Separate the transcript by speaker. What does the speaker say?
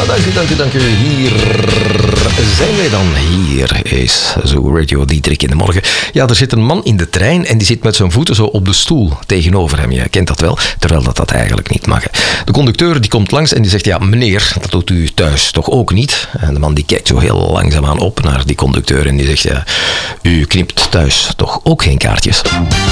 Speaker 1: dank u. Hier zijn wij dan. Hier is Zo Radio Diederik in de morgen. Ja, er zit een man in de trein en die zit met zijn voeten zo op de stoel tegenover hem. Je kent dat wel, terwijl dat eigenlijk niet mag. De conducteur die komt langs en die zegt, ja meneer, dat doet u thuis toch ook niet? En de man die kijkt zo heel langzaamaan op naar die conducteur en die zegt, ja, u knipt thuis toch ook geen kaartjes?